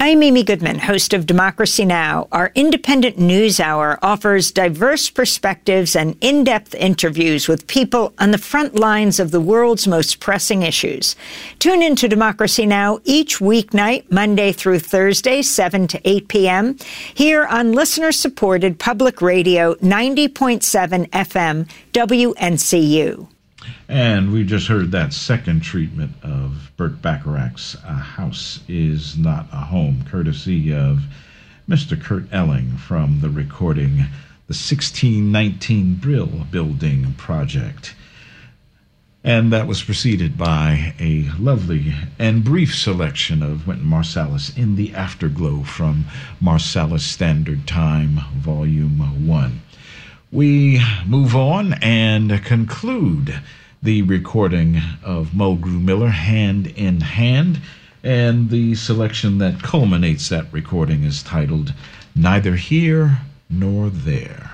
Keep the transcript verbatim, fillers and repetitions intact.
I'm Amy Goodman, host of Democracy Now! Our independent news hour offers diverse perspectives and in-depth interviews with people on the front lines of the world's most pressing issues. Tune in to Democracy Now! Each weeknight, Monday through Thursday, seven to eight p.m., here on listener-supported public radio ninety point seven F M W N C U. And we just heard that second treatment of Burt Bacharach's A House Is Not a Home, courtesy of Mister Kurt Elling from the recording The sixteen nineteen Brill Building Project. And that was preceded by a lovely and brief selection of Wynton Marsalis in the Afterglow from Marsalis Standard Time, Volume one. We move on and conclude the recording of Mulgrew Miller, Hand in Hand, and the selection that culminates that recording is titled Neither Here Nor There.